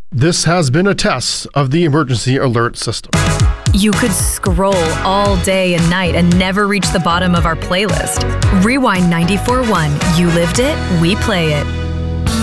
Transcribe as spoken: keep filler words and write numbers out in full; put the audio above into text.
This has been a test of the emergency alert system. You could scroll all day and night and never reach the bottom of our playlist. Rewind ninety-four point one. You lived it, we play it.